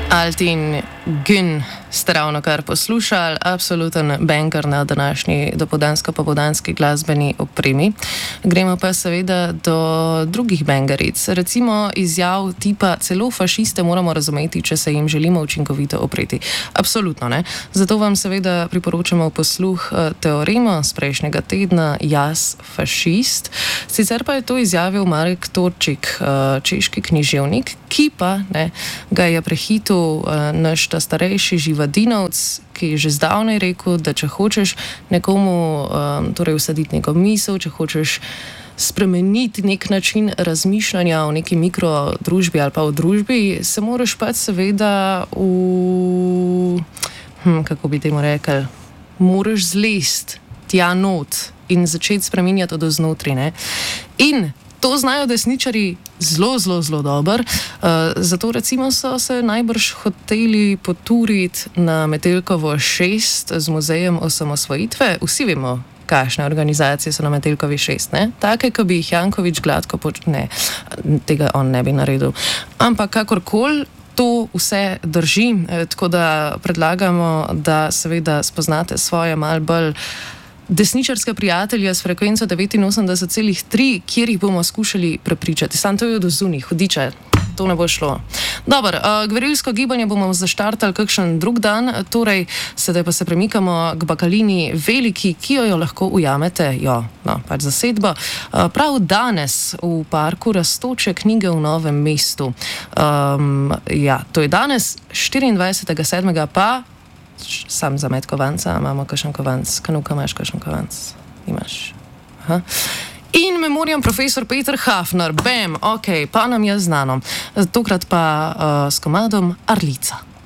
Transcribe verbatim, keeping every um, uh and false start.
Altin Gün ste ravno kar poslušali, absoluten banger na današnji dopoldansko-popoldanski glasbeni opremi. Gremo pa seveda do drugih bangeric, recimo izjav tipa celo fašiste moramo razumeti, če se jim želimo učinkovito opreti. Absolutno ne. Zato vam seveda priporočamo posluh Teoremo z prejšnjega tedna Jaz fašist. Sicer pa je to izjavil Marek Torčik, češki književnik, ki pa ne, ga je prehitil naš ta starejši Živadinovc, ki je že zdavnaj rekel, da če hočeš nekomu um, torej vsaditi neko misel, če hočeš spremeniti nek način razmišljanja o neki mikrodružbi ali pa o družbi, se moraš pač seveda v, hm, kako bi temu rekli, moraš zlest tja not in začeti spreminjati od oznotri, ne. In to znajo desničari zelo, zelo, zelo dobro. Uh, zato recimo so se najbrž hoteli poturiti na Metelkovo šest z muzejem osamosvojitve. Vsi vemo, kakšne organizacije so na Metelkovi šest, ne? Take, ko bi jih Janković gladko poč... Ne, tega on ne bi naredil. Ampak kakorkoli, to vse drži, eh, tako da predlagamo, da seveda spoznate svoje malo bolj desničarske prijatelje s frekvenco devetinosemdeset celih tri, kjer jih bomo skušali prepričati. Sam to je do zunaj, hudiče, to ne bo šlo. Dobro, uh, gverilsko gibanje bomo zaštartali kakšen drug dan, torej sedaj pa se premikamo k Bakalini Veliki, ki jo, jo lahko ujamete, jo, no, pač zasedbo, uh, prav danes v parku Rastoče knjige v Novem mestu. Um, ja, to je danes, štiriindvajsetega sedmega pa sam zamet kovanca, imamo kakšen kovanc, Kanuka, imaš kakšen kovanc? Imaš. Aha. In memoriam profesor Peter Hafner, bam, ok, pa nam je znano. Tokrat pa uh, s komadom Arlica.